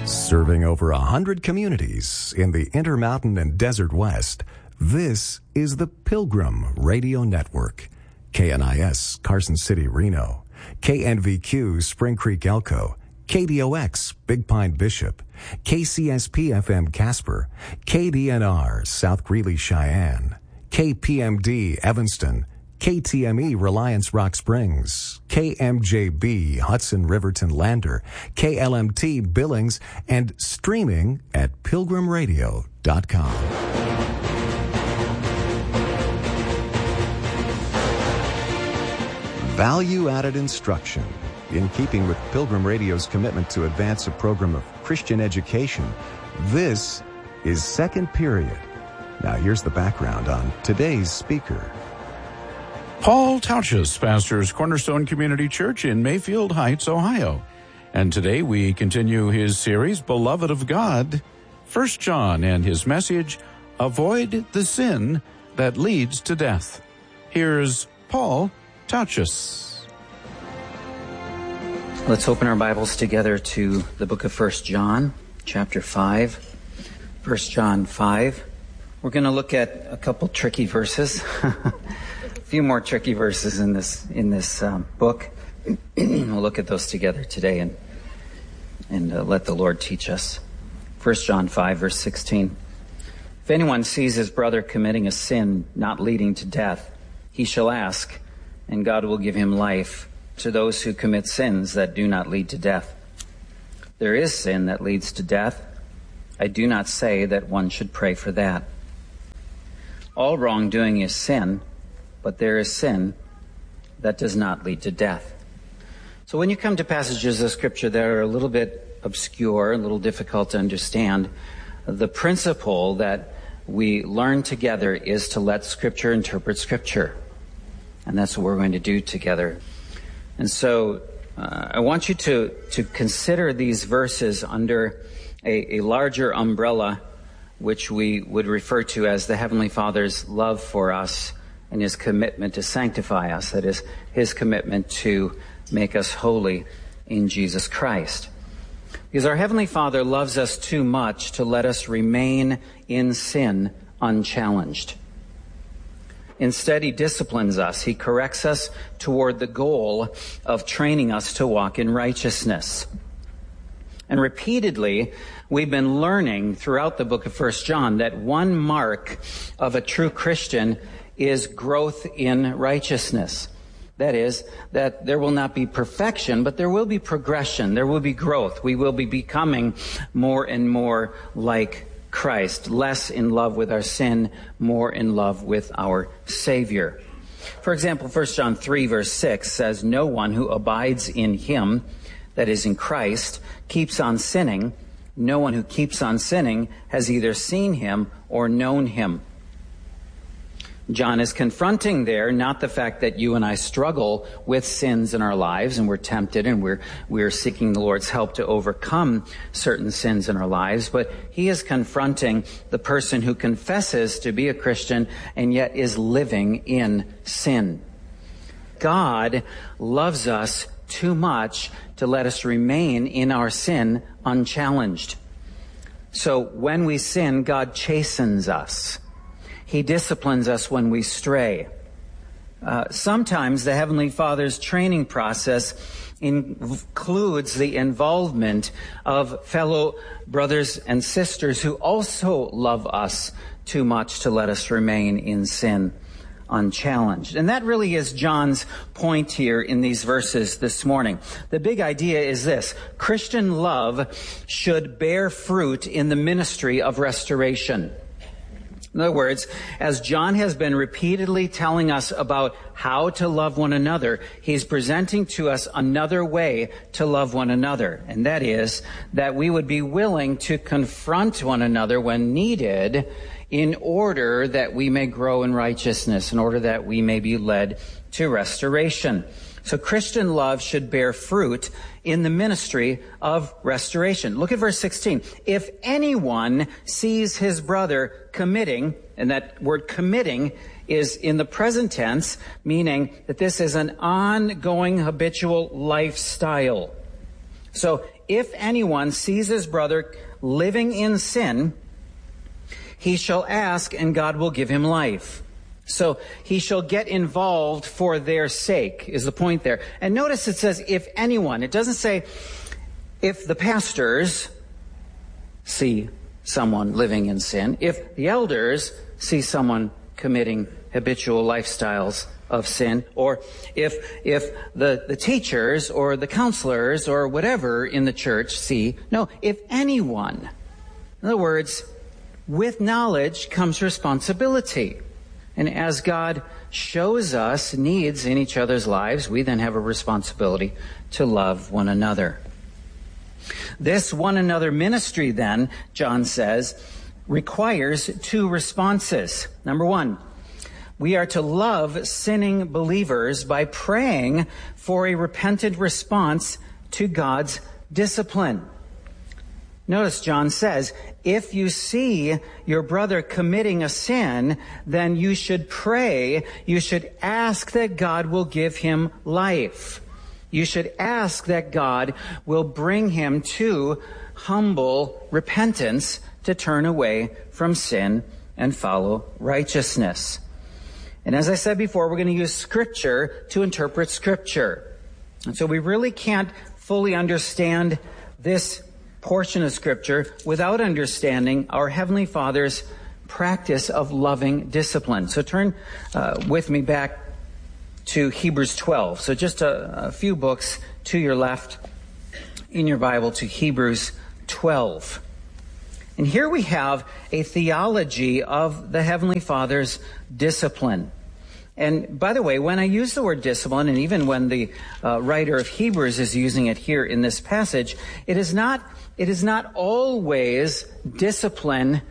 Serving over 100 communities in the Intermountain and Desert West, this is the Pilgrim Radio Network. KNIS, Carson City, Reno. KNVQ, Spring Creek, Elko. KDOX, Big Pine, Bishop. KCSP-FM, Casper. KDNR, South Greeley, Cheyenne. KPMD, Evanston. KTME, Reliance Rock Springs, KMJB, Hudson Riverton Lander, KLMT, Billings, and streaming at pilgrimradio.com. Value-added instruction. In keeping with Pilgrim Radio's commitment to advance a program of Christian education, this is Second Period. Now here's the background on today's speaker. Paul Tautschus pastors Cornerstone Community Church in Mayfield Heights, Ohio. And today we continue his series, Beloved of God, 1 John, and his message, Avoid the Sin That Leads to Death. Here's Paul Tautschus. Let's open our Bibles together to the book of 1 John, chapter 5. 1 John 5. We're going to look at a couple tricky verses. A few more tricky verses in this book. We'll look at those together today and let the Lord teach us. 1 John 5, verse 16. If anyone sees his brother committing a sin not leading to death, he shall ask, and God will give him life to those who commit sins that do not lead to death. There is sin that leads to death. I do not say that one should pray for that. All wrongdoing is sin, but there is sin that does not lead to death. So when you come to passages of Scripture that are a little bit obscure, a little difficult to understand, the principle that we learn together is to let Scripture interpret Scripture. And that's what we're going to do together. And so I want you to consider these verses under a larger umbrella, which we would refer to as the Heavenly Father's love for us and his commitment to sanctify us, that is, his commitment to make us holy in Jesus Christ. Because our Heavenly Father loves us too much to let us remain in sin unchallenged. Instead, he disciplines us. He corrects us toward the goal of training us to walk in righteousness. And repeatedly, we've been learning throughout the book of 1 John that one mark of a true Christian is growth in righteousness. That is, that there will not be perfection, but there will be progression. There will be growth. We will be becoming more and more like Christ, less in love with our sin, more in love with our Savior. For example, 1 John 3, verse 6 says, No one who abides in him, that is in Christ, keeps on sinning. No one who keeps on sinning has either seen him or known him. John is confronting there not the fact that you and I struggle with sins in our lives and we're tempted and we're seeking the Lord's help to overcome certain sins in our lives, but he is confronting the person who confesses to be a Christian and yet is living in sin. God loves us too much to let us remain in our sin unchallenged. So when we sin, God chastens us. He disciplines us when we stray. Sometimes the Heavenly Father's training process includes the involvement of fellow brothers and sisters who also love us too much to let us remain in sin unchallenged. And that really is John's point here in these verses this morning. The big idea is this: Christian love should bear fruit in the ministry of restoration. In other words, as John has been repeatedly telling us about how to love one another, he's presenting to us another way to love one another. And that is that we would be willing to confront one another when needed in order that we may grow in righteousness, in order that we may be led to restoration. So Christian love should bear fruit in the ministry of restoration. Look at verse 16. If anyone sees his brother committing, and that word committing is in the present tense, meaning that this is an ongoing habitual lifestyle. So if anyone sees his brother living in sin, he shall ask, and God will give him life. So he shall get involved for their sake, is the point there. And notice it says, if anyone. It doesn't say, if the pastors see someone living in sin, if the elders see someone committing habitual lifestyles of sin, or if the teachers or the counselors or whatever in the church see. No, if anyone. In other words, with knowledge comes responsibility. And as God shows us needs in each other's lives, we then have a responsibility to love one another. This one another ministry, then, John says, requires two responses. Number one, we are to love sinning believers by praying for a repentant response to God's discipline. Notice John says, if you see your brother committing a sin, then you should pray. You should ask that God will give him life. You should ask that God will bring him to humble repentance to turn away from sin and follow righteousness. And as I said before, we're going to use Scripture to interpret Scripture. And so we really can't fully understand this portion of Scripture without understanding our Heavenly Father's practice of loving discipline. So turn with me back to Hebrews 12. So just a few books to your left in your Bible to Hebrews 12. And here we have a theology of the Heavenly Father's discipline. And by the way, when I use the word discipline, and even when the writer of Hebrews is using it here in this passage, it is not always discipline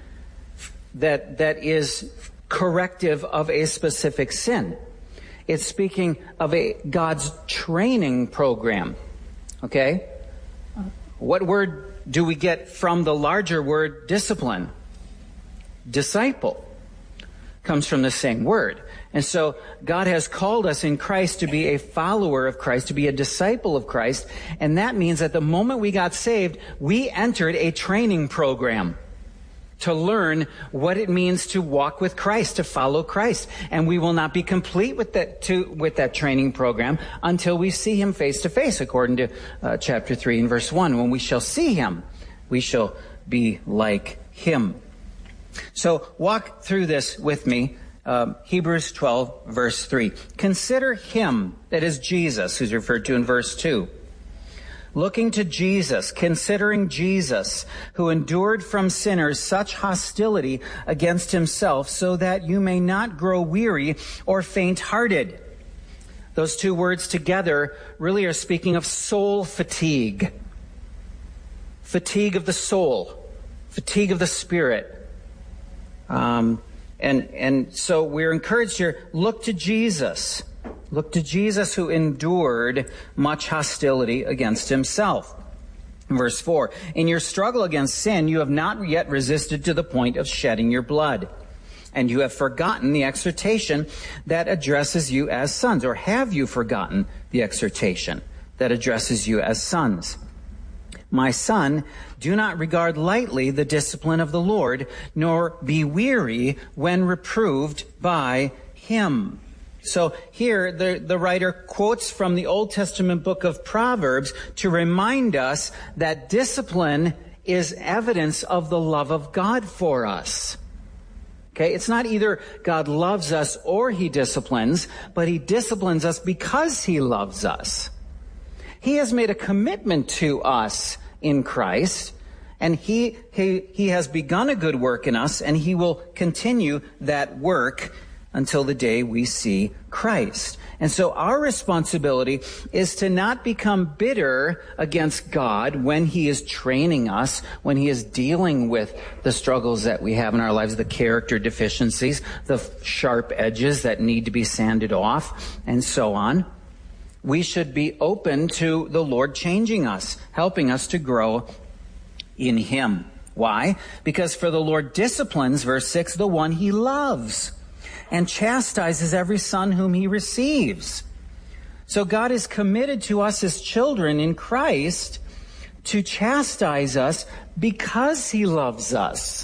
that is corrective of a specific sin. It's speaking of God's training program. Okay? What word do we get from the larger word discipline? Disciple comes from the same word. And so God has called us in Christ to be a follower of Christ, to be a disciple of Christ. And that means that the moment we got saved, we entered a training program to learn what it means to walk with Christ, to follow Christ. And we will not be complete with that training program until we see him face to face, according to chapter 3 and verse 1. When we shall see him, we shall be like him. So walk through this with me. Hebrews 12, verse 3. Consider him, that is Jesus, who's referred to in verse 2. Looking to Jesus, considering Jesus, who endured from sinners such hostility against himself, so that you may not grow weary or faint-hearted. Those two words together really are speaking of soul fatigue. Fatigue of the soul. Fatigue of the spirit. And so we're encouraged here, look to Jesus. Look to Jesus who endured much hostility against himself. Verse 4, in your struggle against sin, you have not yet resisted to the point of shedding your blood. And you have forgotten the exhortation that addresses you as sons. Or have you forgotten the exhortation that addresses you as sons? My son, do not regard lightly the discipline of the Lord, nor be weary when reproved by him. So here, the writer quotes from the Old Testament book of Proverbs to remind us that discipline is evidence of the love of God for us. Okay, it's not either God loves us or he disciplines, but he disciplines us because he loves us. He has made a commitment to us in Christ, and he has begun a good work in us, and he will continue that work until the day we see Christ. And so our responsibility is to not become bitter against God when he is training us, when he is dealing with the struggles that we have in our lives, the character deficiencies, the sharp edges that need to be sanded off, and so on. We should be open to the Lord changing us, helping us to grow in him. Why? Because for the Lord disciplines, verse 6, the one he loves, and chastises every son whom he receives. So God is committed to us as children in Christ to chastise us because he loves us.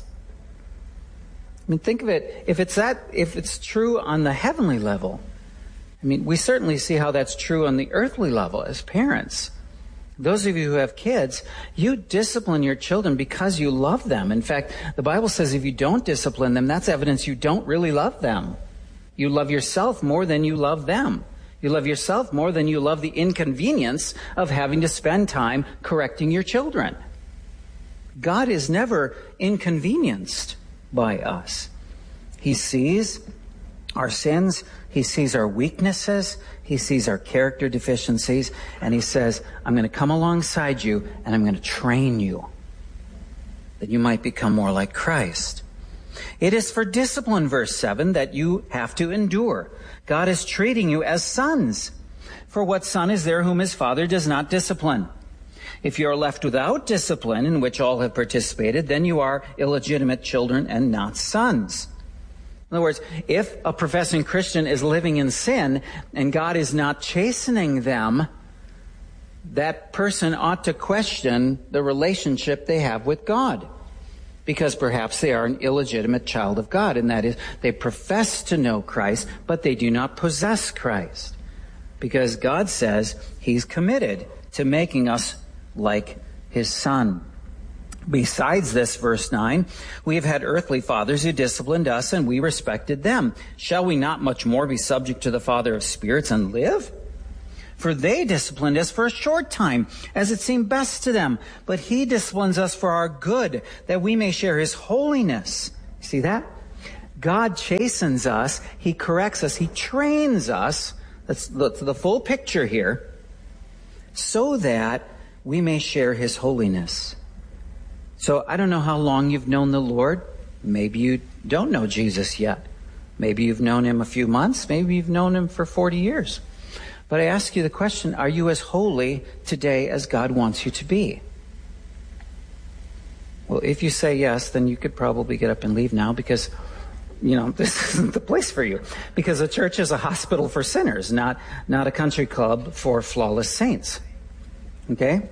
I mean, think of it, if it's true on the heavenly level, I mean, we certainly see how that's true on the earthly level as parents. Those of you who have kids, you discipline your children because you love them. In fact, the Bible says if you don't discipline them, that's evidence you don't really love them. You love yourself more than you love them. You love yourself more than you love the inconvenience of having to spend time correcting your children. God is never inconvenienced by us. He sees our sins. He sees our weaknesses. He sees our character deficiencies. And he says, I'm going to come alongside you and I'm going to train you that you might become more like Christ. It is for discipline, verse 7, that you have to endure. God is treating you as sons. For what son is there whom his father does not discipline? If you are left without discipline, in which all have participated, then you are illegitimate children and not sons. In other words, if a professing Christian is living in sin and God is not chastening them, that person ought to question the relationship they have with God. Because perhaps they are an illegitimate child of God, and that is, they profess to know Christ, but they do not possess Christ. Because God says he's committed to making us like his Son. Besides this, verse 9, we have had earthly fathers who disciplined us, and we respected them. Shall we not much more be subject to the Father of spirits and live? For they disciplined us for a short time, as it seemed best to them. But he disciplines us for our good, that we may share his holiness. See that? God chastens us, he corrects us, he trains us. That's the full picture here. So that we may share his holiness. So I don't know how long you've known the Lord. Maybe you don't know Jesus yet. Maybe you've known him a few months. Maybe you've known him for 40 years. But I ask you the question, are you as holy today as God wants you to be? Well, if you say yes, then you could probably get up and leave now because, this isn't the place for you. Because a church is a hospital for sinners, not a country club for flawless saints. Okay?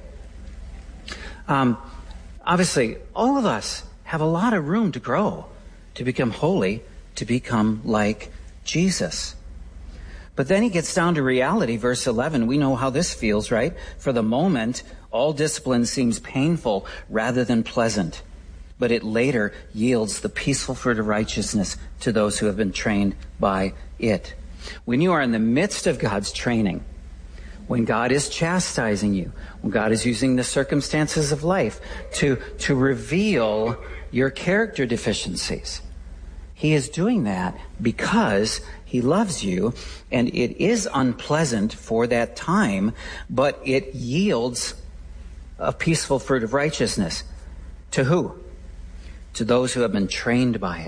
Obviously, all of us have a lot of room to grow, to become holy, to become like Jesus. But then he gets down to reality, verse 11. We know how this feels, right? For the moment, all discipline seems painful rather than pleasant, but it later yields the peaceful fruit of righteousness to those who have been trained by it. When you are in the midst of God's training, when God is chastising you, when God is using the circumstances of life to reveal your character deficiencies, he is doing that because he loves you, and it is unpleasant for that time, but it yields a peaceful fruit of righteousness. To who? To those who have been trained by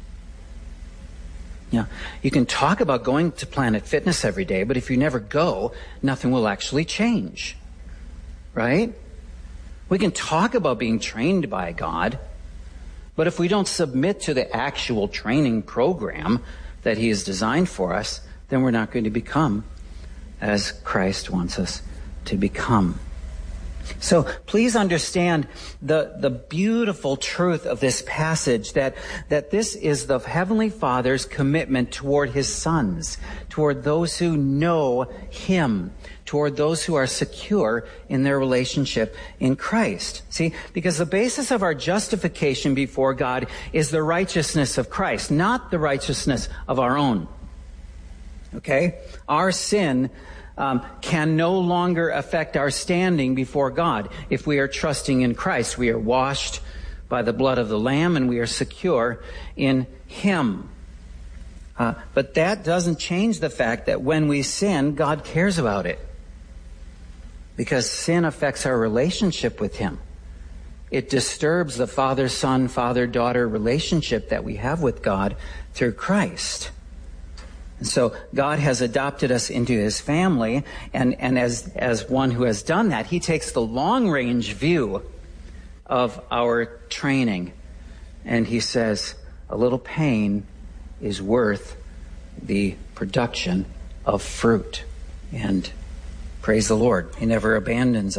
it. You can talk about going to Planet Fitness every day, but if you never go, nothing will actually change. Right? We can talk about being trained by God, but if we don't submit to the actual training program that he has designed for us, then we're not going to become as Christ wants us to become. So please understand the beautiful truth of this passage, that this is the Heavenly Father's commitment toward his sons, toward those who know him, toward those who are secure in their relationship in Christ. See, because the basis of our justification before God is the righteousness of Christ, not the righteousness of our own. Okay? Our sin can no longer affect our standing before God. If we are trusting in Christ, we are washed by the blood of the Lamb and we are secure in him. But that doesn't change the fact that when we sin, God cares about it. Because sin affects our relationship with him. It disturbs the father-son, father-daughter relationship that we have with God through Christ. And so God has adopted us into his family, and as one who has done that, he takes the long-range view of our training. And he says, a little pain is worth the production of fruit. And praise the Lord, he never abandons us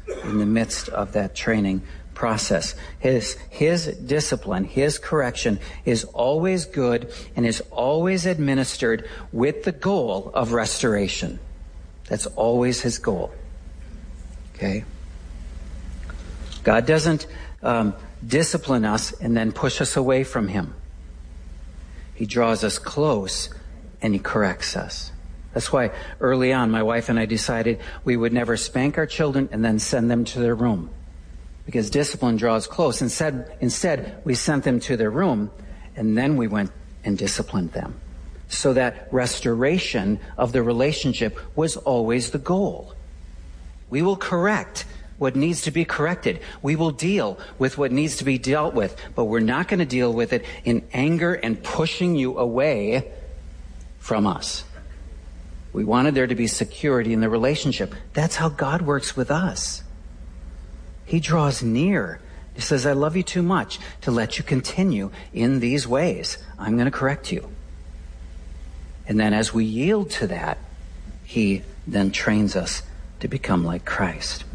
in the midst of that training process. His discipline, his correction is always good and is always administered with the goal of restoration. That's always his goal. Okay? God doesn't discipline us and then push us away from him. He draws us close and he corrects us. That's why early on my wife and I decided we would never spank our children and then send them to their room. Because discipline draws close. Instead, we sent them to their room and then we went and disciplined them. So that restoration of the relationship was always the goal. We will correct what needs to be corrected. We will deal with what needs to be dealt with. But we're not going to deal with it in anger and pushing you away from us. We wanted there to be security in the relationship. That's how God works with us. He draws near. He says, I love you too much to let you continue in these ways. I'm going to correct you. And then as we yield to that, he then trains us to become like Christ.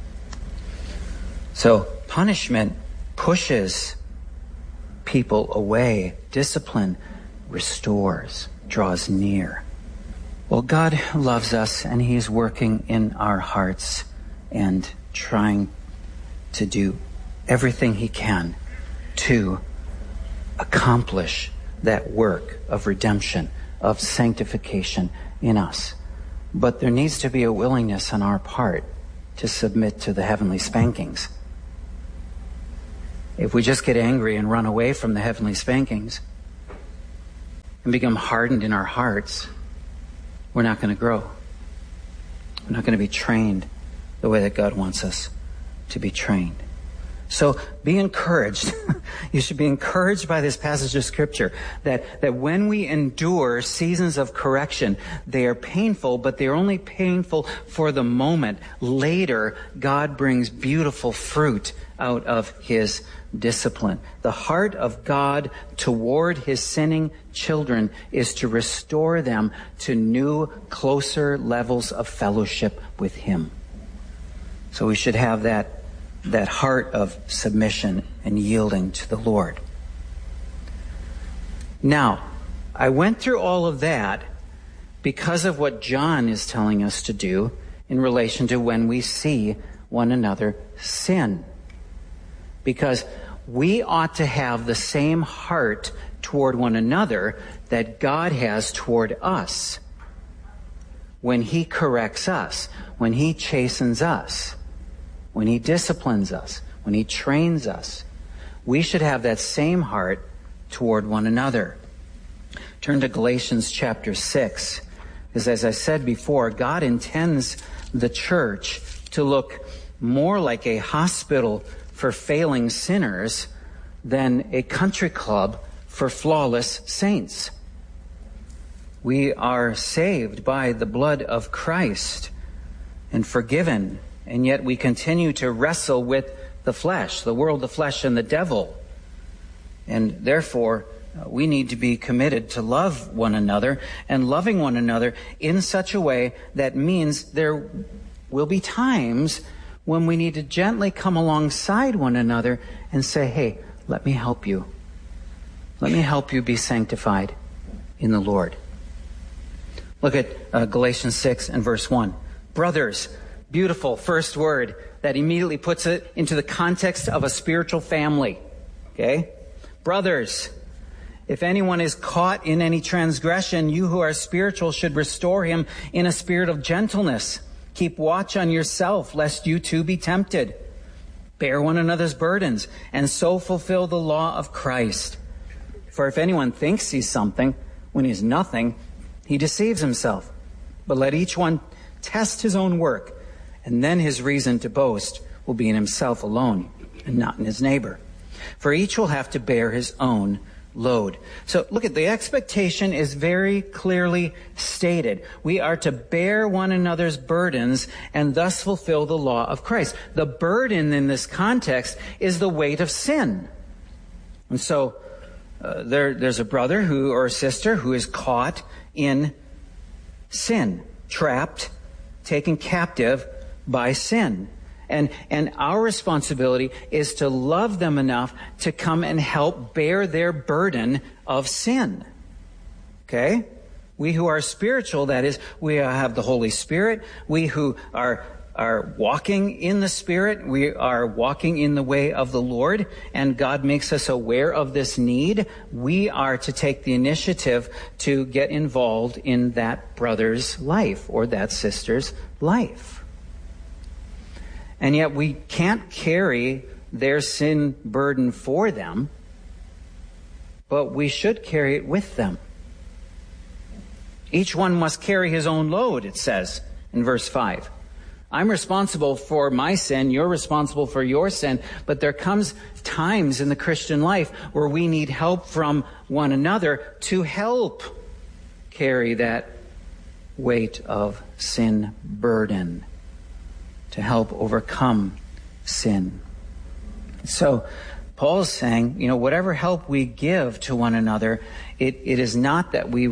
So punishment pushes people away. Discipline restores, draws near. Well, God loves us and he is working in our hearts and trying to do everything he can to accomplish that work of redemption, of sanctification in us. But there needs to be a willingness on our part to submit to the heavenly spankings. If we just get angry and run away from the heavenly spankings and become hardened in our hearts, we're not going to grow. We're not going to be trained the way that God wants us to be trained. So be encouraged. You should be encouraged by this passage of Scripture that when we endure seasons of correction, they are painful, but they're only painful for the moment. Later, God brings beautiful fruit out of his discipline. The heart of God toward his sinning children is to restore them to new, closer levels of fellowship with him. So we should have that heart of submission and yielding to the Lord. Now, I went through all of that because of what John is telling us to do in relation to when we see one another sin. Because we ought to have the same heart toward one another that God has toward us. When he corrects us, when he chastens us, when he disciplines us, when he trains us, we should have that same heart toward one another. Turn to Galatians chapter 6. Because as I said before, God intends the church to look more like a hospital for failing sinners than a country club for flawless saints. We are saved by the blood of Christ and forgiven, and yet we continue to wrestle with the flesh, the world, the flesh, and the devil. And therefore, we need to be committed to love one another and loving one another in such a way that means there will be times when we need to gently come alongside one another and say, hey, let me help you. Let me help you be sanctified in the Lord. Look at Galatians 6 and verse 1. Brothers, beautiful first word that immediately puts it into the context of a spiritual family. Okay? Brothers, if anyone is caught in any transgression, you who are spiritual should restore him in a spirit of gentleness. Keep watch on yourself, lest you too be tempted. Bear one another's burdens, and so fulfill the law of Christ. For if anyone thinks he's something, when he's nothing, he deceives himself. But let each one test his own work, and then his reason to boast will be in himself alone, and not in his neighbor. For each will have to bear his own load. So look at the expectation is very clearly stated. We are to bear one another's burdens and thus fulfill the law of Christ. The burden in this context is the weight of sin. And so there's a brother or a sister who is caught in sin, trapped, taken captive by sin. And our responsibility is to love them enough to come and help bear their burden of sin. Okay? We who are spiritual, that is, we have the Holy Spirit. We who are walking in the Spirit, we are walking in the way of the Lord, and God makes us aware of this need. We are to take the initiative to get involved in that brother's life or that sister's life. And yet we can't carry their sin burden for them, but we should carry it with them. Each one must carry his own load, it says in verse 5. I'm responsible for my sin, you're responsible for your sin, but there comes times in the Christian life where we need help from one another to help carry that weight of sin burden, to help overcome sin. So Paul's saying, whatever help we give to one another, it is not that we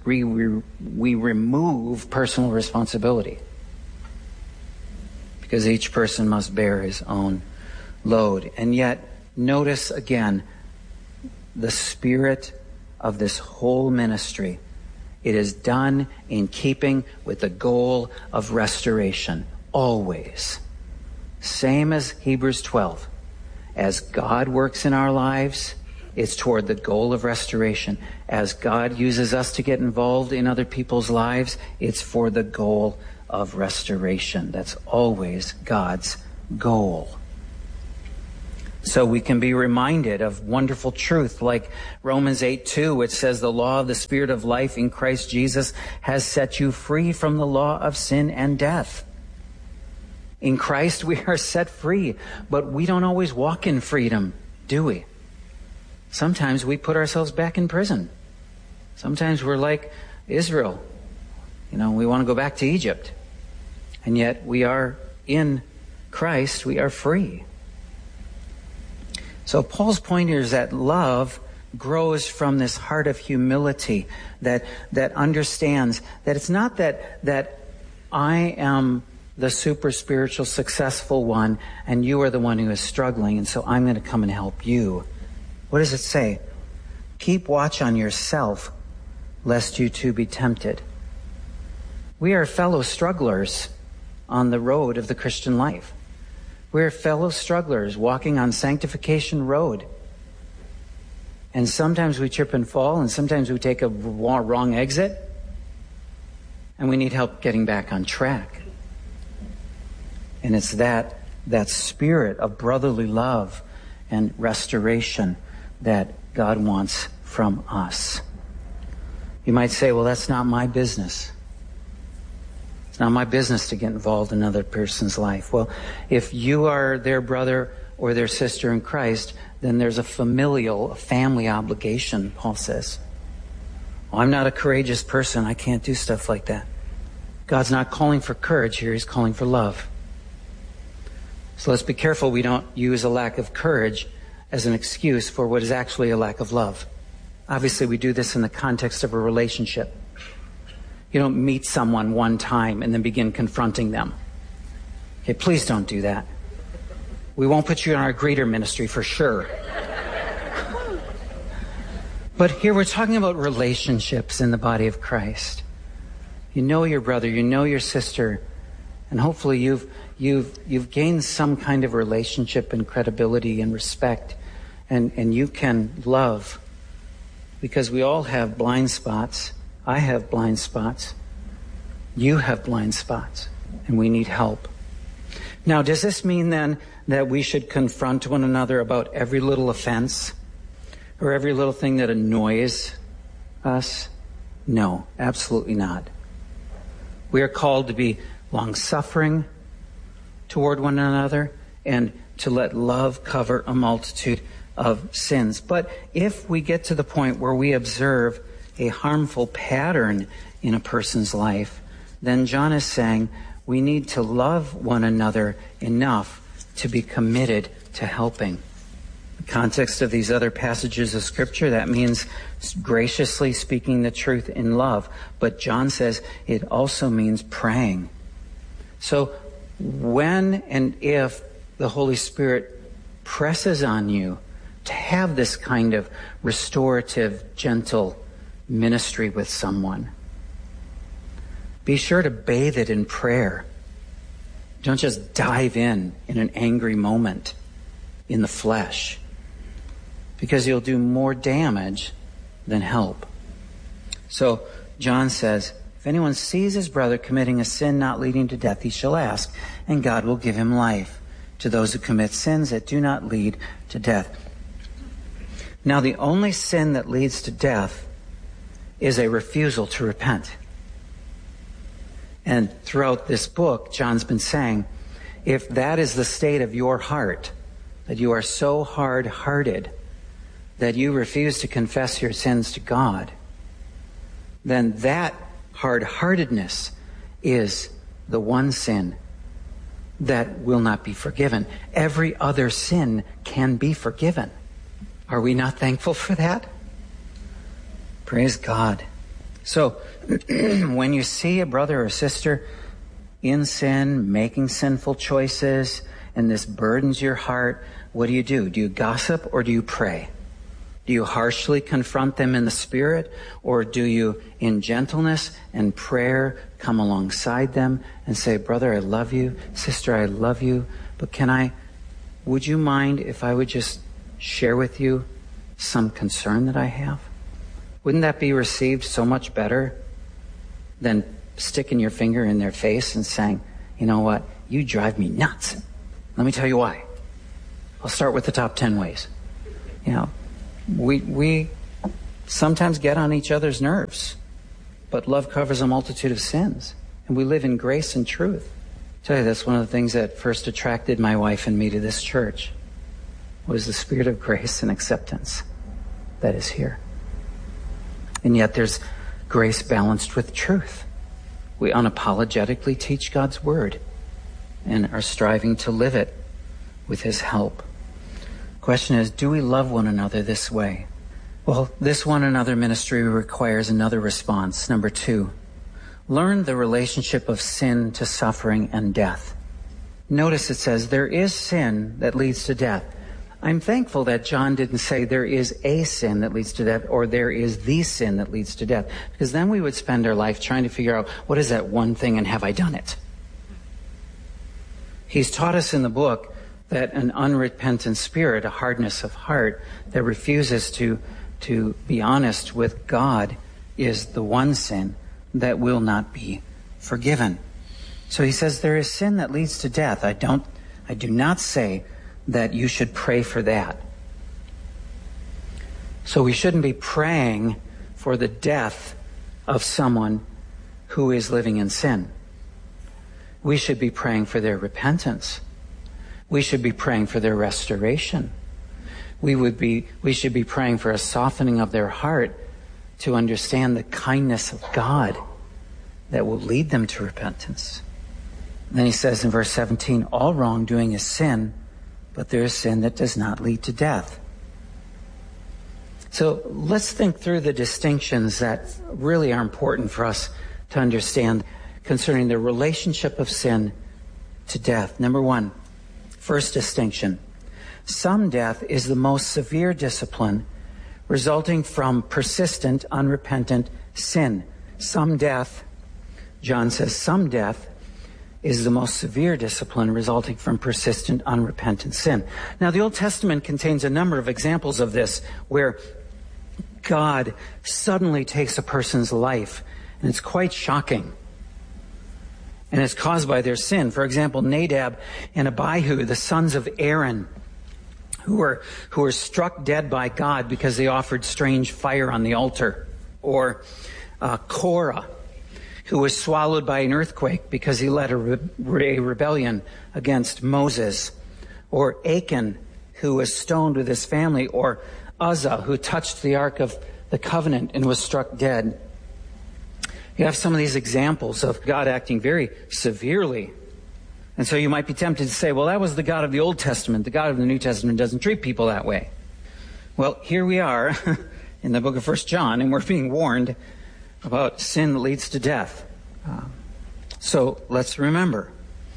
remove personal responsibility, because each person must bear his own load. And yet, notice again the spirit of this whole ministry. It is done in keeping with the goal of restoration, always. Same as Hebrews 12. As God works in our lives, it's toward the goal of restoration. As God uses us to get involved in other people's lives, it's for the goal of restoration. That's always God's goal. So we can be reminded of wonderful truth like Romans 8:2, which says the law of the Spirit of life in Christ Jesus has set you free from the law of sin and death. In Christ we are set free, but we don't always walk in freedom, do we? Sometimes we put ourselves back in prison. Sometimes we're like Israel. We want to go back to Egypt. And yet we are in Christ, we are free. So Paul's point here is that love grows from this heart of humility that understands that it's not that I am the super spiritual successful one and you are the one who is struggling, and so I'm going to come and help you. What does it say? Keep watch on yourself, lest you too be tempted. We are fellow strugglers on the road of the Christian life. We're fellow strugglers walking on sanctification road. And sometimes we trip and fall, and sometimes we take a wrong exit, and we need help getting back on track. And it's that spirit of brotherly love and restoration that God wants from us. You might say, well, that's not my business. It's not my business to get involved in another person's life. Well, if you are their brother or their sister in Christ, then there's a family obligation, Paul says. Well, I'm not a courageous person. I can't do stuff like that. God's not calling for courage here. He's calling for love. So let's be careful we don't use a lack of courage as an excuse for what is actually a lack of love. Obviously, we do this in the context of a relationship. You don't meet someone one time and then begin confronting them. Okay, please don't do that. We won't put you in our greeter ministry for sure. But here we're talking about relationships in the body of Christ. You know your brother, you know your sister, and hopefully you've gained some kind of relationship and credibility and respect, and you can love, because we all have blind spots. I have blind spots. You have blind spots, and we need help. Now, does this mean then that we should confront one another about every little offense or every little thing that annoys us? No, absolutely not. We are called to be long-suffering toward one another and to let love cover a multitude of sins. But if we get to the point where we observe a harmful pattern in a person's life, then John is saying we need to love one another enough to be committed to helping. In the context of these other passages of Scripture, that means graciously speaking the truth in love. But John says it also means praying. So when and if the Holy Spirit presses on you to have this kind of restorative, gentle ministry with someone, be sure to bathe it in prayer. Don't just dive in an angry moment in the flesh, because you'll do more damage than help. So John says, if anyone sees his brother committing a sin not leading to death, he shall ask, and God will give him life to those who commit sins that do not lead to death. Now, the only sin that leads to death is a refusal to repent. And throughout this book, John's been saying, if that is the state of your heart, that you are so hard-hearted that you refuse to confess your sins to God, then that hard-heartedness is the one sin that will not be forgiven. Every other sin can be forgiven. Are we not thankful for that? Praise God. So, when you see a brother or sister in sin, making sinful choices, and this burdens your heart, what do? Do you gossip or do you pray? Do you harshly confront them in the Spirit, or do you, in gentleness and prayer, come alongside them and say, brother, I love you, sister, I love you, but would you mind if I would just share with you some concern that I have? Wouldn't that be received so much better than sticking your finger in their face and saying, you know what, you drive me nuts. Let me tell you why. I'll start with the top 10 ways. We sometimes get on each other's nerves, but love covers a multitude of sins, and we live in grace and truth. I tell you, that's one of the things that first attracted my wife and me to this church, was the spirit of grace and acceptance that is here. And yet there's grace balanced with truth. We unapologetically teach God's word and are striving to live it with His help. Question is, do we love one another this way? Well, this one another ministry requires another response. Number 2, learn the relationship of sin to suffering and death. Notice it says there is sin that leads to death. I'm thankful that John didn't say there is a sin that leads to death or there is the sin that leads to death, because then we would spend our life trying to figure out what is that one thing and have I done it? He's taught us in the book that an unrepentant spirit, a hardness of heart that refuses to be honest with God, is the one sin that will not be forgiven. So he says there is sin that leads to death. I do not say that you should pray for that. So we shouldn't be praying for the death of someone who is living in sin. We should be praying for their repentance. We should be praying for their restoration. We should be praying for a softening of their heart to understand the kindness of God that will lead them to repentance. And then he says in verse 17, all wrongdoing is sin, but there is sin that does not lead to death. So let's think through the distinctions that really are important for us to understand concerning the relationship of sin to death. Number 1, first distinction. Some death is the most severe discipline resulting from persistent, unrepentant sin. Some death, John says, some death is the most severe discipline resulting from persistent, unrepentant sin. Now, the Old Testament contains a number of examples of this where God suddenly takes a person's life, and it's quite shocking. And it's caused by their sin. For example, Nadab and Abihu, the sons of Aaron, who were struck dead by God because they offered strange fire on the altar. Or Korah, who was swallowed by an earthquake because he led a rebellion against Moses. Or Achan, who was stoned with his family. Or Uzzah, who touched the Ark of the Covenant and was struck dead. You have some of these examples of God acting very severely. And so you might be tempted to say, well, that was the God of the Old Testament. The God of the New Testament doesn't treat people that way. Well, here we are in the book of 1 John, and we're being warned about sin that leads to death. So let's remember,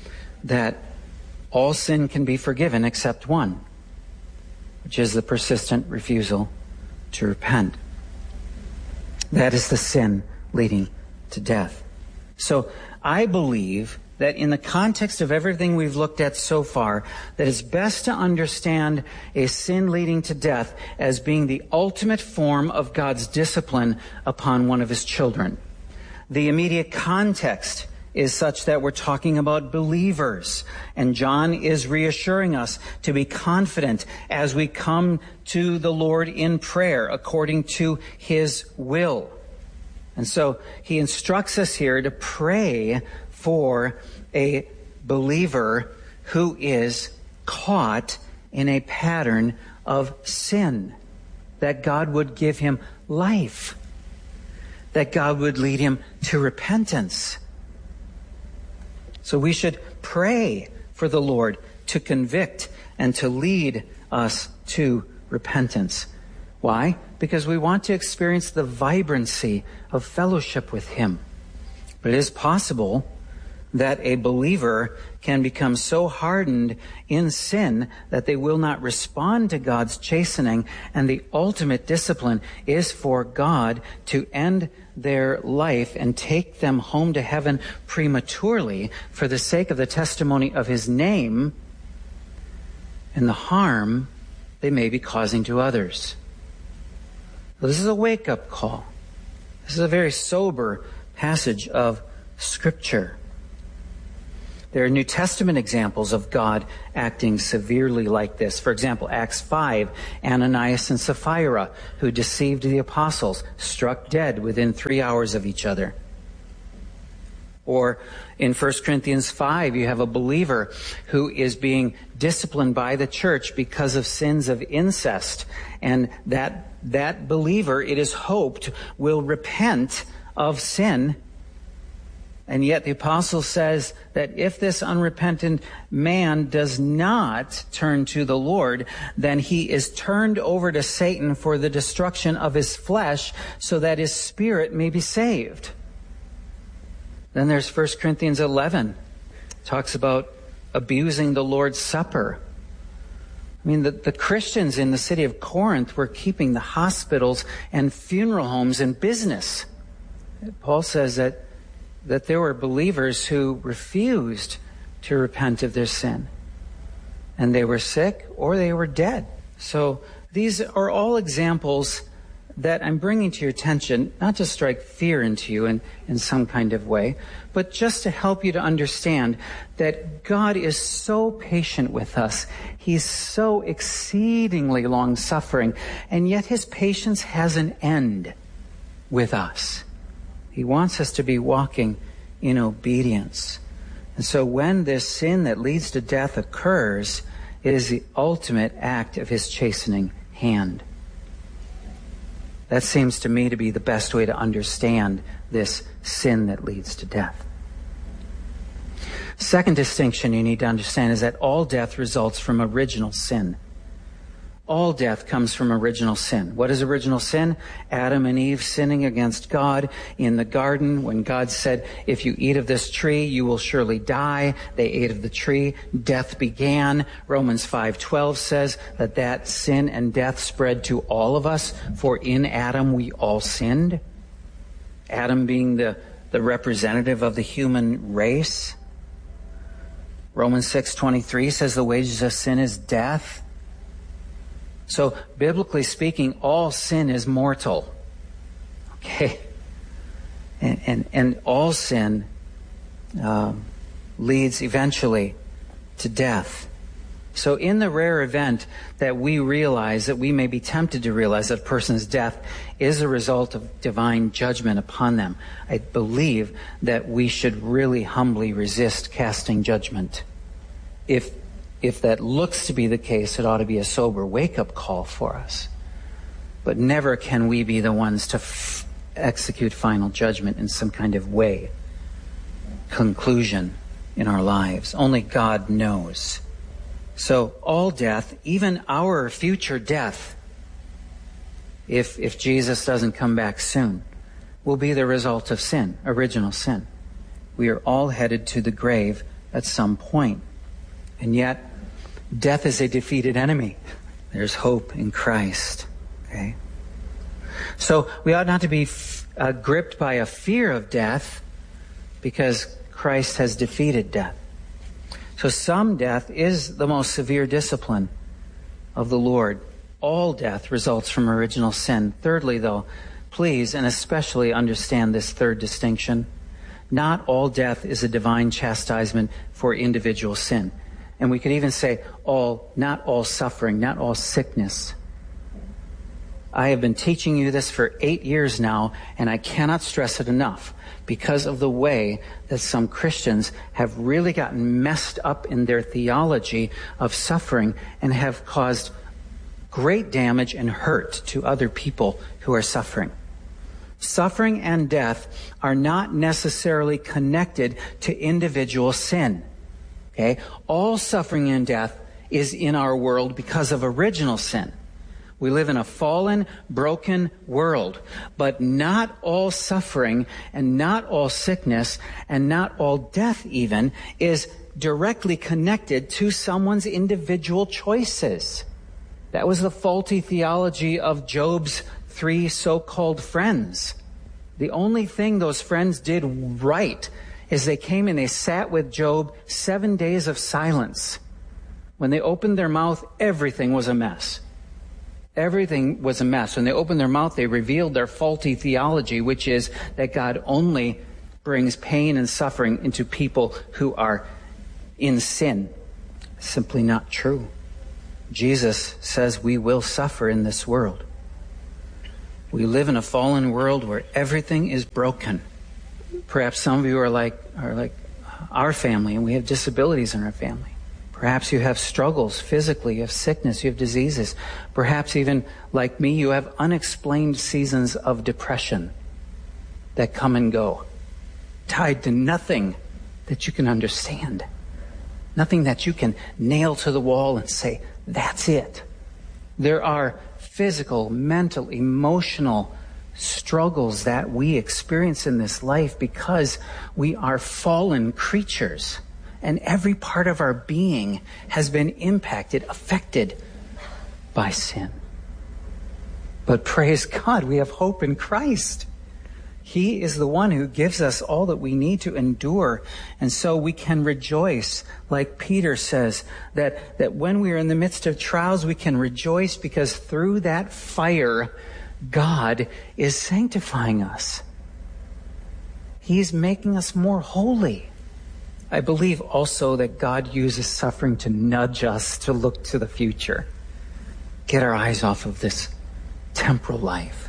that all sin can be forgiven except one, which is the persistent refusal to repent. That is the sin leading to death. So I believe that in the context of everything we've looked at so far, that it's best to understand a sin leading to death as being the ultimate form of God's discipline upon one of his children. The immediate context is such that we're talking about believers. And John is reassuring us to be confident as we come to the Lord in prayer according to his will. And so he instructs us here to pray for a believer who is caught in a pattern of sin, that God would give him life, that God would lead him to repentance. So we should pray for the Lord to convict and to lead us to repentance. Why? Because we want to experience the vibrancy of fellowship with him. But it is possible that a believer can become so hardened in sin that they will not respond to God's chastening, and the ultimate discipline is for God to end their life and take them home to heaven prematurely for the sake of the testimony of his name and the harm they may be causing to others. So this is a wake-up call. This is a very sober passage of Scripture. There are New Testament examples of God acting severely like this. For example, Acts 5, Ananias and Sapphira, who deceived the apostles, struck dead within 3 hours of each other. Or in 1 Corinthians 5, you have a believer who is being disciplined by the church because of sins of incest. And that believer, it is hoped, will repent of sin. And yet the apostle says that if this unrepentant man does not turn to the Lord, then he is turned over to Satan for the destruction of his flesh so that his spirit may be saved. Then there's 1 Corinthians 11. Talks about abusing the Lord's Supper. I mean, the Christians in the city of Corinth were keeping the hospitals and funeral homes in business. Paul says that there were believers who refused to repent of their sin. And they were sick or they were dead. So these are all examples that I'm bringing to your attention, not to strike fear into you in some kind of way, but just to help you to understand that God is so patient with us. He's so exceedingly long-suffering, and yet his patience has an end with us. He wants us to be walking in obedience. And so when this sin that leads to death occurs, it is the ultimate act of his chastening hand. That seems to me to be the best way to understand this sin that leads to death. Second distinction you need to understand is that all death results from original sin. All death comes from original sin. What is original sin? Adam and Eve sinning against God in the garden when God said, if you eat of this tree, you will surely die. They ate of the tree. Death began. Romans 5:12 says that sin and death spread to all of us, for in Adam we all sinned. Adam being the representative of the human race. Romans 6:23 says the wages of sin is death. So, biblically speaking, all sin is mortal. Okay? And all sin leads eventually to death. So in the rare event that we realize, that we may be tempted to realize that a person's death is a result of divine judgment upon them, I believe that we should really humbly resist casting judgment. If that looks to be the case, it ought to be a sober wake-up call for us. But never can we be the ones to execute final judgment in some kind of way, conclusion in our lives. Only God knows. So all death, even our future death, if Jesus doesn't come back soon, will be the result of sin, original sin. We are all headed to the grave at some point. And yet, death is a defeated enemy. There's hope in Christ. Okay? So we ought not to be gripped by a fear of death, because Christ has defeated death. So some death is the most severe discipline of the Lord. All death results from original sin. Thirdly, though, please and especially understand this third distinction. Not all death is a divine chastisement for individual sin. And we could even say not all suffering, not all sickness. I have been teaching you this for 8 years now, and I cannot stress it enough, because of the way that some Christians have really gotten messed up in their theology of suffering and have caused great damage and hurt to other people who are suffering. Suffering and death are not necessarily connected to individual sin. Okay? All suffering and death is in our world because of original sin. We live in a fallen, broken world, but not all suffering and not all sickness and not all death even is directly connected to someone's individual choices. That was the faulty theology of Job's 3 so-called friends. The only thing those friends did right is they came and they sat with Job 7 days of silence. When they opened their mouth, everything was a mess. Everything was a mess. When they opened their mouth, they revealed their faulty theology, which is that God only brings pain and suffering into people who are in sin. Simply not true. Jesus says we will suffer in this world. We live in a fallen world where everything is broken. Perhaps some of you are like our family, and we have disabilities in our family. Perhaps you have struggles physically, you have sickness, you have diseases. Perhaps even like me, you have unexplained seasons of depression that come and go, tied to nothing that you can understand. Nothing that you can nail to the wall and say, that's it. There are physical, mental, emotional struggles that we experience in this life because we are fallen creatures. And every part of our being has been impacted, affected by sin. But praise God, we have hope in Christ. He is the one who gives us all that we need to endure. And so we can rejoice, like Peter says, that when we are in the midst of trials, we can rejoice because through that fire, God is sanctifying us. He's making us more holy. I believe also that God uses suffering to nudge us to look to the future. Get our eyes off of this temporal life.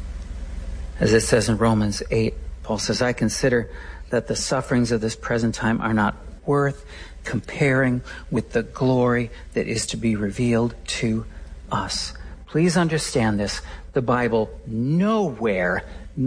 As it says in Romans 8, Paul says, I consider that the sufferings of this present time are not worth comparing with the glory that is to be revealed to us. Please understand this. The Bible nowhere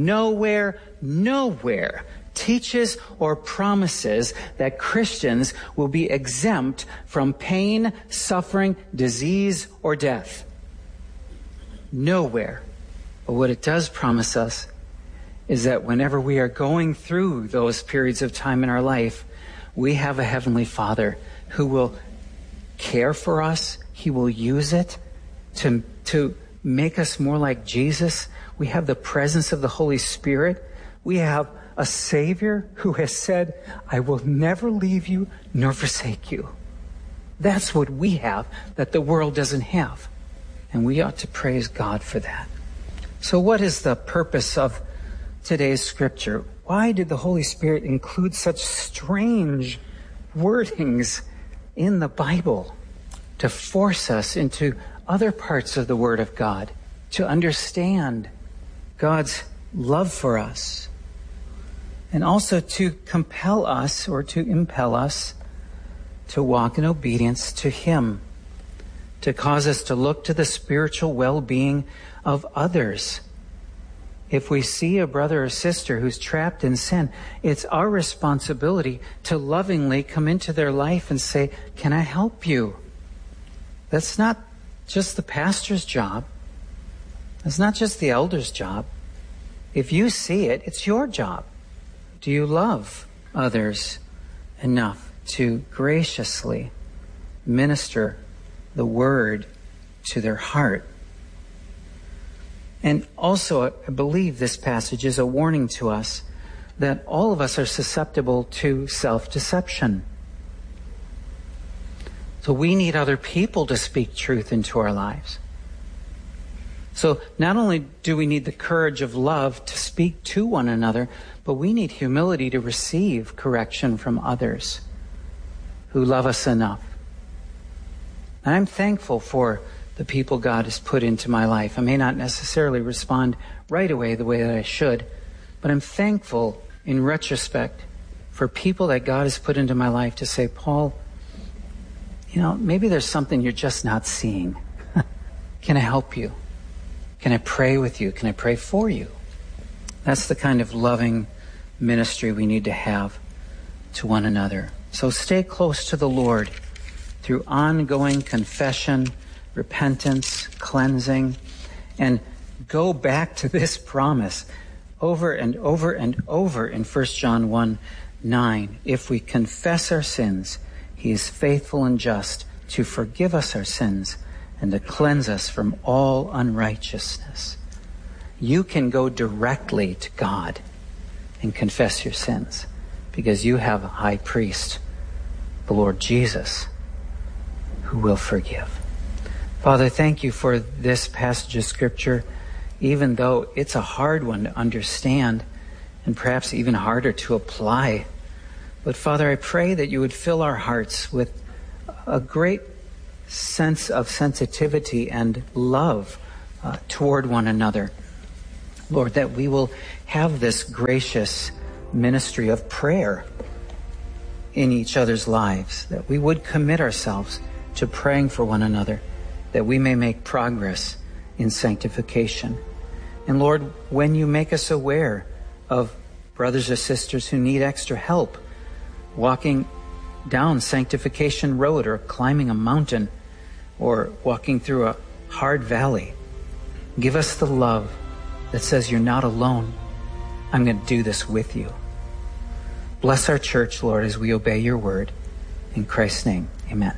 teaches or promises that Christians will be exempt from pain, suffering, disease, or death. Nowhere. But what it does promise us is that whenever we are going through those periods of time in our life, we have a Heavenly Father who will care for us. He will use it to make us more like Jesus. We have the presence of the Holy Spirit. We have a Savior who has said, I will never leave you nor forsake you. That's what we have that the world doesn't have. And we ought to praise God for that. So what is the purpose of today's scripture? Why did the Holy Spirit include such strange wordings in the Bible to force us into other parts of the Word of God, to understand God's love for us, and also to compel us or to impel us to walk in obedience to Him, to cause us to look to the spiritual well-being of others. If we see a brother or sister who's trapped in sin, it's our responsibility to lovingly come into their life and say, can I help you? That's not just the pastor's job. That's not just the elder's job. If you see it, it's your job. Do you love others enough to graciously minister the word to their heart. And also, I believe this passage is a warning to us that all of us are susceptible to self-deception. So we need other people to speak truth into our lives. So not only do we need the courage of love to speak to one another, but we need humility to receive correction from others who love us enough. And I'm thankful for the people God has put into my life. I may not necessarily respond right away the way that I should, but I'm thankful in retrospect for people that God has put into my life to say, Paul, maybe there's something you're just not seeing. Can I help you? Can I pray with you? Can I pray for you? That's the kind of loving ministry we need to have to one another. So stay close to the Lord through ongoing confession, repentance, cleansing, and go back to this promise over and over and over in 1 John 1:9. If we confess our sins, He is faithful and just to forgive us our sins and to cleanse us from all unrighteousness. You can go directly to God and confess your sins because you have a high priest, the Lord Jesus, who will forgive. Father, thank you for this passage of Scripture, even though it's a hard one to understand and perhaps even harder to apply. But Father, I pray that you would fill our hearts with a great sense of sensitivity and love toward one another. Lord, that we will have this gracious ministry of prayer in each other's lives, that we would commit ourselves to praying for one another, that we may make progress in sanctification. And Lord, when you make us aware of brothers or sisters who need extra help walking down sanctification road or climbing a mountain or walking through a hard valley, give us the love that says you're not alone. I'm going to do this with you. Bless our church, Lord, as we obey your word. In Christ's name, amen.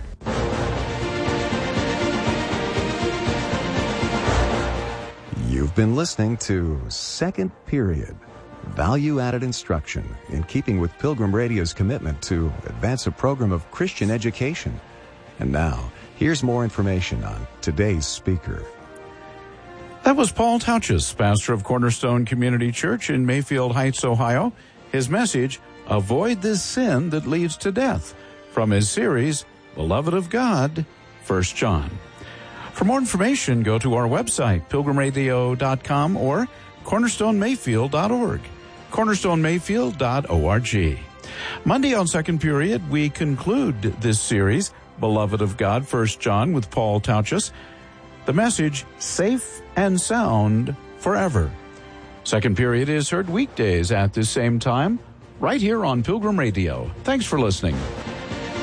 You've been listening to Second Period, value-added instruction in keeping with Pilgrim Radio's commitment to advance a program of Christian education. And now, here's more information on today's speaker. That was Paul Tauchus, pastor of Cornerstone Community Church in Mayfield Heights, Ohio. His message, Avoid the Sin That Leads to Death, from his series, Beloved of God, 1 John. For more information, go to our website, pilgrimradio.com or cornerstonemayfield.org, cornerstonemayfield.org. Monday on Second Period, we conclude this series, Beloved of God, 1 John, with Paul Tauchus. The message, Safe and Sound Forever. Second Period is heard weekdays at this same time, right here on Pilgrim Radio. Thanks for listening.